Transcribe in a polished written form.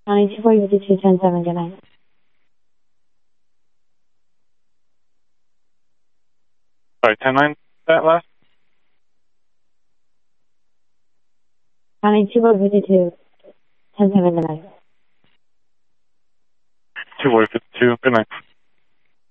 County 2452, 10-7, good night. Sorry, 10-9, that last? County 2452, 10-7, good night. 2452, good night.